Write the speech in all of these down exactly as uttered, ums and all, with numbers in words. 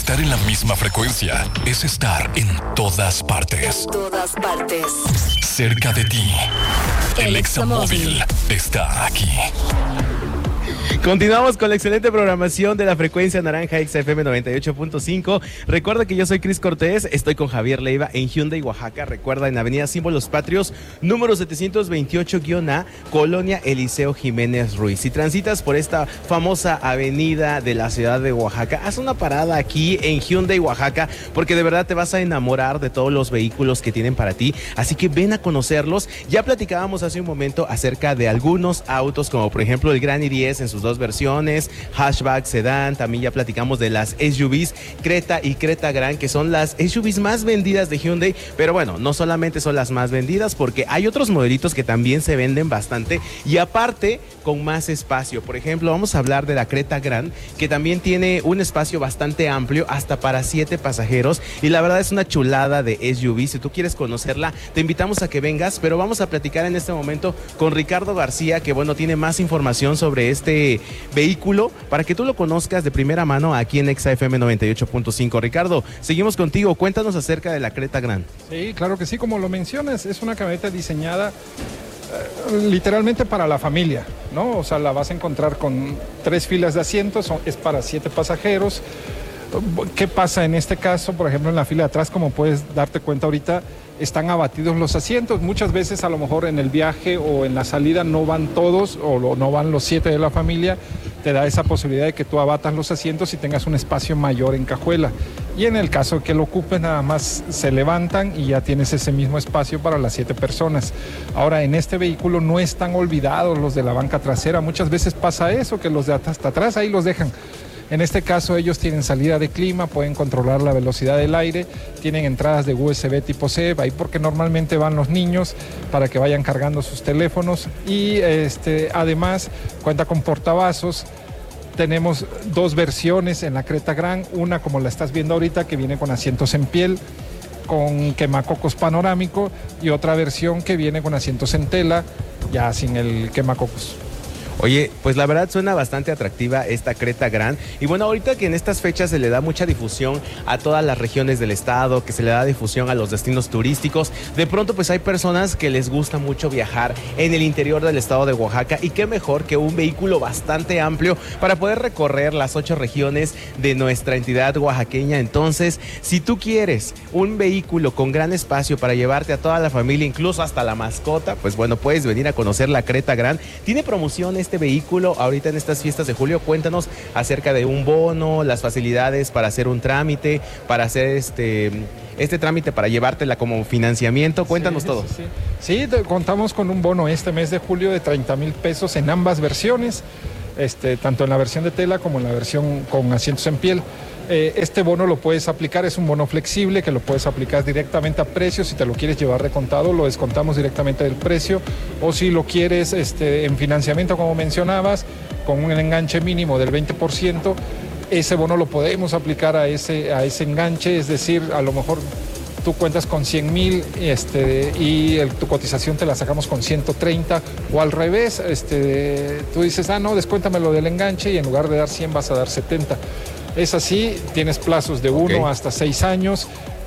Estar en la misma frecuencia es estar en todas partes. En todas partes. Cerca de ti. El Examóvil está aquí. Continuamos con la excelente programación de la frecuencia naranja X F M noventa y ocho punto cinco. Recuerda que yo soy Cris Cortés, estoy con Javier Leiva en Hyundai, Oaxaca. Recuerda, en Avenida Símbolos Patrios, número setecientos veintiocho A, Colonia Eliseo Jiménez Ruiz. Si transitas por esta famosa avenida de la ciudad de Oaxaca, haz una parada aquí en Hyundai, Oaxaca, porque de verdad te vas a enamorar de todos los vehículos que tienen para ti. Así que ven a conocerlos. Ya platicábamos hace un momento acerca de algunos autos, como por ejemplo el Gran i diez en sus dos versiones, hatchback, sedán. También ya platicamos de las S U Vs Creta y Creta Gran, que son las S U Vs más vendidas de Hyundai. Pero bueno, no solamente son las más vendidas, porque hay otros modelitos que también se venden bastante y aparte con más espacio. Por ejemplo, vamos a hablar de la Creta Gran, que también tiene un espacio bastante amplio, hasta para siete pasajeros, y la verdad es una chulada de S U V. Si tú quieres conocerla, te invitamos a que vengas, pero vamos a platicar en este momento con Ricardo García, que bueno, tiene más información sobre este vehículo para que tú lo conozcas de primera mano aquí en Exa F M noventa y ocho punto cinco. Ricardo, seguimos contigo, cuéntanos acerca de la Creta Gran. Sí, claro que sí, como lo mencionas, es una camioneta diseñada eh, literalmente para la familia, ¿no? O sea, la vas a encontrar con tres filas de asientos, son, es para siete pasajeros. ¿Qué pasa en este caso? Por ejemplo, en la fila de atrás, como puedes darte cuenta ahorita, están abatidos los asientos. Muchas veces a lo mejor en el viaje o en la salida no van todos o lo, no van los siete de la familia. Te da esa posibilidad de que tú abatas los asientos y tengas un espacio mayor en cajuela. Y en el caso que lo ocupes, nada más se levantan y ya tienes ese mismo espacio para las siete personas. Ahora, en este vehículo no están olvidados los de la banca trasera. Muchas veces pasa eso, que los de hasta atrás ahí los dejan. En este caso ellos tienen salida de clima, pueden controlar la velocidad del aire, tienen entradas de U S B tipo C, ahí porque normalmente van los niños para que vayan cargando sus teléfonos, y este, además cuenta con portavasos. Tenemos dos versiones en la Creta Gran, una como la estás viendo ahorita que viene con asientos en piel, con quemacocos panorámico, y otra versión que viene con asientos en tela, ya sin el quemacocos. Oye, pues la verdad suena bastante atractiva esta Creta Gran. Y bueno, ahorita que en estas fechas se le da mucha difusión a todas las regiones del estado, que se le da difusión a los destinos turísticos, de pronto pues hay personas que les gusta mucho viajar en el interior del estado de Oaxaca, y qué mejor que un vehículo bastante amplio para poder recorrer las ocho regiones de nuestra entidad oaxaqueña. Entonces, si tú quieres un vehículo con gran espacio para llevarte a toda la familia, incluso hasta la mascota, pues bueno, puedes venir a conocer la Creta Gran. Tiene promociones este vehículo ahorita en estas fiestas de julio. Cuéntanos acerca de un bono, las facilidades para hacer un trámite, para hacer este, este trámite para llevártela como financiamiento. Cuéntanos sí, todo. Sí, sí. sí te, contamos con un bono este mes de julio de treinta mil pesos en ambas versiones, este, tanto en la versión de tela como en la versión con asientos en piel. Eh, este bono lo puedes aplicar, es un bono flexible que lo puedes aplicar directamente a precio. Si te lo quieres llevar de contado, lo descontamos directamente del precio, o si lo quieres este, en financiamiento, como mencionabas, con un enganche mínimo del veinte por ciento, ese bono lo podemos aplicar a ese, a ese enganche. Es decir, a lo mejor tú cuentas con cien mil este, y el, tu cotización te la sacamos con ciento treinta, o al revés, este, tú dices, ah no, descuéntamelo del enganche, y en lugar de dar cien vas a dar setenta. Es así, tienes plazos de uno okay. hasta seis años,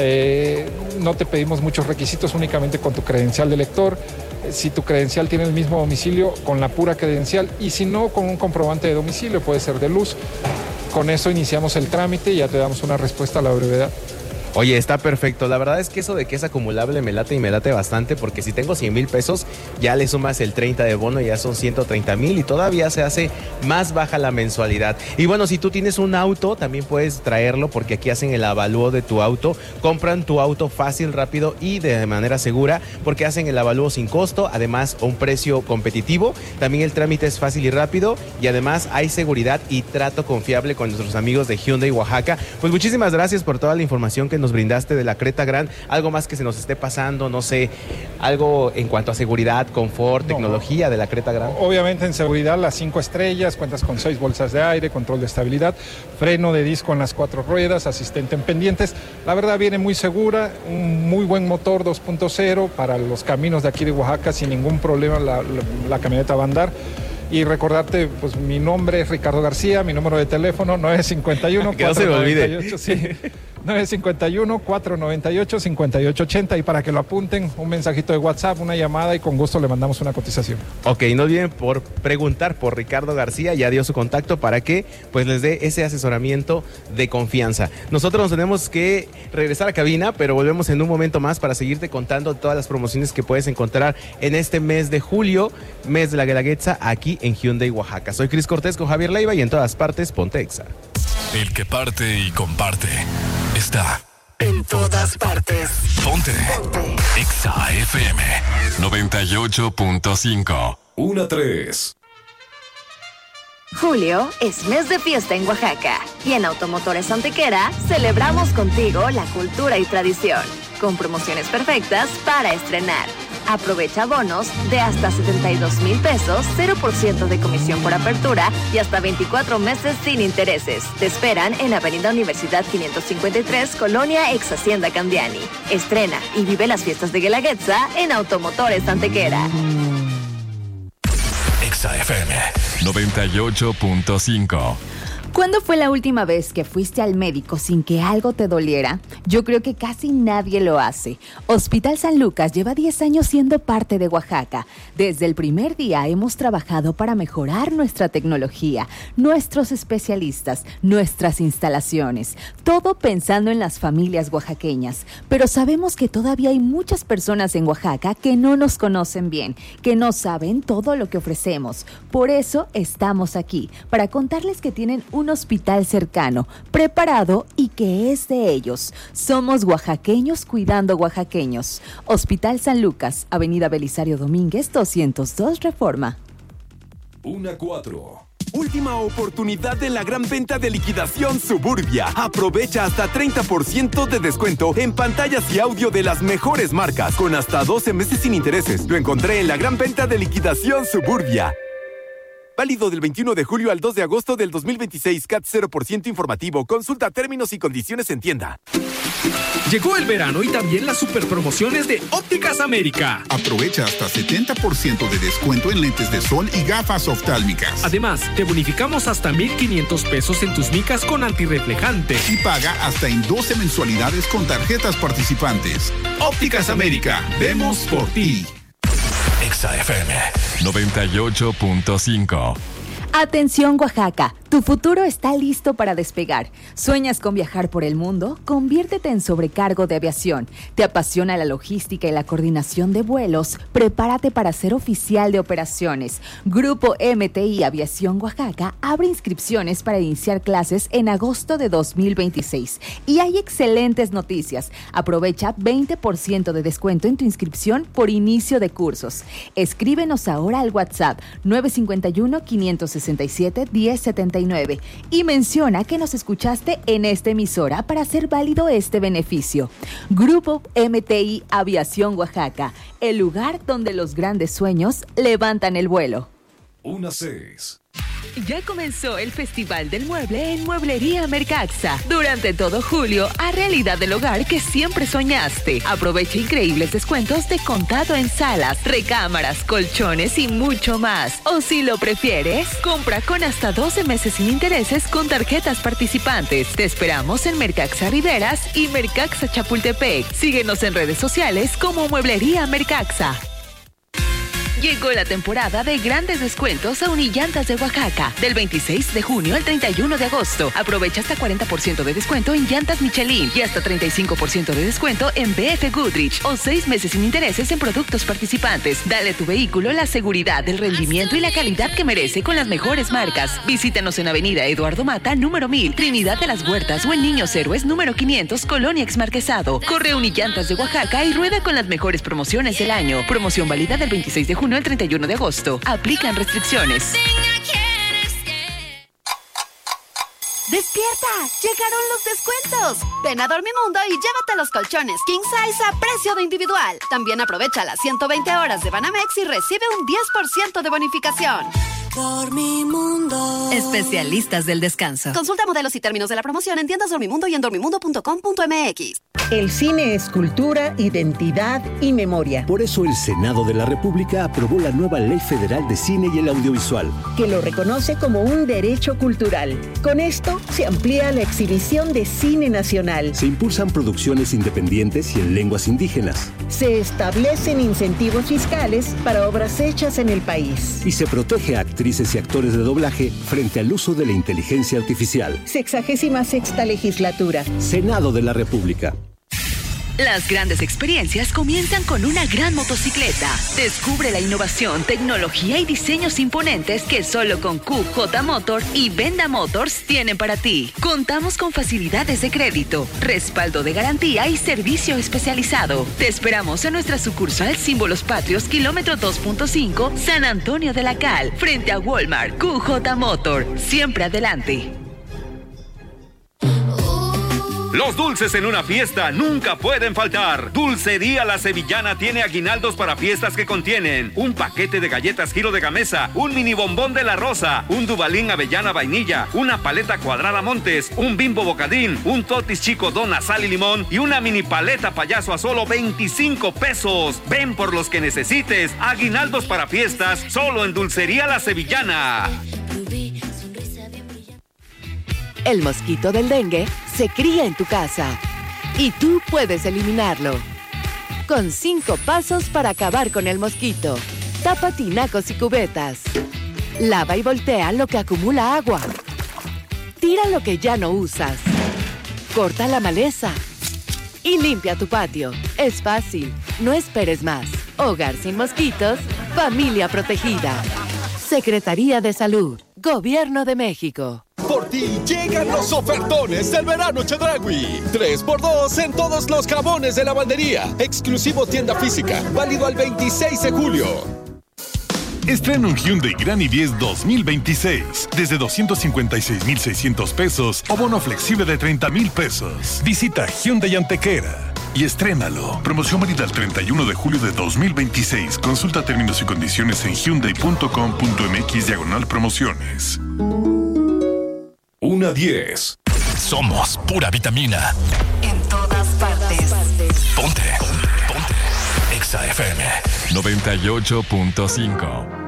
eh, no te pedimos muchos requisitos, únicamente con tu credencial de lector. Si tu credencial tiene el mismo domicilio, con la pura credencial, y si no, con un comprobante de domicilio, puede ser de luz. Con eso iniciamos el trámite y ya te damos una respuesta a la brevedad. Oye, está perfecto. La verdad es que eso de que es acumulable me late y me late bastante, porque si tengo cien mil pesos, ya le sumas el treinta de bono, ya son ciento treinta mil, y todavía se hace más baja la mensualidad. Y bueno, si tú tienes un auto, también puedes traerlo, porque aquí hacen el avalúo de tu auto. Compran tu auto fácil, rápido y de manera segura, porque hacen el avalúo sin costo, además a un precio competitivo. También el trámite es fácil y rápido, y además hay seguridad y trato confiable con nuestros amigos de Hyundai Oaxaca. Pues muchísimas gracias por toda la información que nos brindaste de la Creta Gran. Algo más que se nos esté pasando, no sé, algo en cuanto a seguridad, confort, no, tecnología de la Creta Gran. Obviamente en seguridad las cinco estrellas, cuentas con seis bolsas de aire, control de estabilidad, freno de disco en las cuatro ruedas, asistente en pendientes. La verdad viene muy segura, un muy buen motor dos punto cero para los caminos de aquí de Oaxaca, sin ningún problema la, la, la camioneta va a andar. Y recordarte, pues mi nombre es Ricardo García, mi número de teléfono nueve cinco uno, cuatro nueve ocho, sí, nueve cinco uno, cuatro nueve ocho, cinco ocho ocho cero, y para que lo apunten, un mensajito de WhatsApp, una llamada y con gusto le mandamos una cotización. Ok, no olviden por preguntar por Ricardo García, ya dio su contacto para que pues les dé ese asesoramiento de confianza. Nosotros nos tenemos que regresar a cabina, pero volvemos en un momento más para seguirte contando todas las promociones que puedes encontrar en este mes de julio, mes de la Guelaguetza, aquí en Hyundai Oaxaca. Soy Cris Cortés con Javier Leiva y en todas partes, ponte Exa. El que parte y comparte está en todas partes. Ponte, Ponte. Exa F M noventa y ocho punto cinco. uno tres. Julio es mes de fiesta en Oaxaca y en Automotores Antequera celebramos contigo la cultura y tradición, con promociones perfectas para estrenar. Aprovecha bonos de hasta setenta y dos mil pesos, cero por ciento de comisión por apertura y hasta veinticuatro meses sin intereses. Te esperan en Avenida Universidad quinientos cincuenta y tres, Colonia Ex Hacienda Candiani. Estrena y vive las fiestas de Guelaguetza en Automotores Antequera. Exa F M noventa y ocho punto cinco. ¿Cuándo fue la última vez que fuiste al médico sin que algo te doliera? Yo creo que casi nadie lo hace. Hospital San Lucas lleva diez años siendo parte de Oaxaca. Desde el primer día hemos trabajado para mejorar nuestra tecnología, nuestros especialistas, nuestras instalaciones, todo pensando en las familias oaxaqueñas. Pero sabemos que todavía hay muchas personas en Oaxaca que no nos conocen bien, que no saben todo lo que ofrecemos. Por eso estamos aquí, para contarles que tienen un un hospital cercano, preparado y que es de ellos. Somos oaxaqueños cuidando oaxaqueños. Hospital San Lucas, Avenida Belisario Domínguez, doscientos dos, Reforma. Una cuatro. Última oportunidad de la gran venta de liquidación Suburbia. Aprovecha hasta treinta por ciento de descuento en pantallas y audio de las mejores marcas, con hasta doce meses sin intereses. Lo encontré en la gran venta de liquidación Suburbia. Válido del veintiuno de julio al dos de agosto del dos mil veintiséis. C A T cero por ciento informativo. Consulta términos y condiciones en tienda. Llegó el verano y también las superpromociones de Ópticas América. Aprovecha hasta setenta por ciento de descuento en lentes de sol y gafas oftálmicas. Además, te bonificamos hasta mil quinientos pesos en tus micas con antirreflejante. Y paga hasta en doce mensualidades con tarjetas participantes. Ópticas América. Vemos por ti. Exa F M noventa y ocho punto cinco. Atención Oaxaca, tu futuro está listo para despegar. ¿Sueñas con viajar por el mundo? Conviértete en sobrecargo de aviación. ¿Te apasiona la logística y la coordinación de vuelos? Prepárate para ser oficial de operaciones. Grupo M T I Aviación Oaxaca abre inscripciones para iniciar clases en agosto de dos mil veintiséis. Y hay excelentes noticias. Aprovecha veinte por ciento de descuento en tu inscripción por inicio de cursos. Escríbenos ahora al WhatsApp nueve cinco uno, quinientos sesenta y siete, diez setenta y nueve y menciona que nos escuchaste en esta emisora para hacer válido este beneficio. Grupo M T I Aviación Oaxaca, el lugar donde los grandes sueños levantan el vuelo. Una seis. Ya comenzó el Festival del Mueble en Mueblería Mercaxa. Durante todo julio, a realidad del hogar que siempre soñaste. Aprovecha increíbles descuentos de contado en salas, recámaras, colchones y mucho más. O si lo prefieres, compra con hasta doce meses sin intereses con tarjetas participantes. Te esperamos en Mercaxa Riberas y Mercaxa Chapultepec. Síguenos en redes sociales como Mueblería Mercaxa. Llegó la temporada de grandes descuentos a Unillantas de Oaxaca. Del veintiséis de junio al treinta y uno de agosto. Aprovecha hasta cuarenta por ciento de descuento en llantas Michelin y hasta treinta y cinco por ciento de descuento en B F Goodrich o seis meses sin intereses en productos participantes. Dale a tu vehículo la seguridad, el rendimiento y la calidad que merece con las mejores marcas. Visítanos en Avenida Eduardo Mata, número mil, Trinidad de las Huertas o en Niños Héroes, número quinientos, Colonia Exmarquesado. Corre a Unillantas de Oaxaca y rueda con las mejores promociones del año. Promoción válida del veintiséis de junio al treinta y uno de agosto. Aplican restricciones. ¡Despierta! ¡Llegaron los descuentos! Ven a Dormimundo y llévate los colchones King Size a precio de individual. También aprovecha las ciento veinte horas de Banamex y recibe un diez por ciento de bonificación. Dormimundo. Especialistas del descanso. Consulta modelos y términos de la promoción en tiendas Dormimundo y en dormimundo punto com punto m x. El cine es cultura, identidad y memoria. Por eso el Senado de la República aprobó la nueva Ley Federal de Cine y el Audiovisual, que lo reconoce como un derecho cultural. Con esto se amplía la exhibición de cine nacional. Se impulsan producciones independientes y en lenguas indígenas. Se establecen incentivos fiscales para obras hechas en el país. Y se protege a actrices y actores de doblaje frente al uso de la inteligencia artificial. Sexagésima sexta legislatura. Senado de la República. Las grandes experiencias comienzan con una gran motocicleta. Descubre la innovación, tecnología y diseños imponentes que solo con Q J Motor y Venda Motors tienen para ti. Contamos con facilidades de crédito, respaldo de garantía y servicio especializado. Te esperamos en nuestra sucursal Símbolos Patrios, kilómetro dos punto cinco, San Antonio de la Cal, frente a Walmart. Q J Motor, siempre adelante. Los dulces en una fiesta nunca pueden faltar. Dulcería La Sevillana tiene aguinaldos para fiestas que contienen un paquete de galletas Giro de Gamesa, un mini bombón de La Rosa, un Dubalín Avellana Vainilla, una paleta cuadrada Montes, un Bimbo Bocadín, un Totis Chico Dona Sal y Limón y una mini paleta Payaso a solo veinticinco pesos. Ven por los que necesites. Aguinaldos para fiestas solo en Dulcería La Sevillana. El mosquito del dengue se cría en tu casa y tú puedes eliminarlo. Con cinco pasos para acabar con el mosquito. Tapa tinacos y cubetas. Lava y voltea lo que acumula agua. Tira lo que ya no usas. Corta la maleza. Y limpia tu patio. Es fácil. No esperes más. Hogar sin mosquitos. Familia protegida. Secretaría de Salud. Gobierno de México. Por ti llegan los ofertones del verano Chedraui. tres por dos en todos los jabones de lavandería. Exclusivo tienda física. Válido al veintiséis de julio. Estrena un Hyundai Grand i diez dos mil veintiséis. Desde doscientos cincuenta y seis mil seiscientos pesos o bono flexible de treinta mil pesos. Visita Hyundai Antequera y estrénalo. Promoción válida al treinta y uno de julio de dos mil veintiséis. Consulta términos y condiciones en hyundai punto com punto m x diagonal promociones. Una diez. Somos pura vitamina. En todas partes. Ponte. Ponte. Exa F M noventa y ocho punto cinco.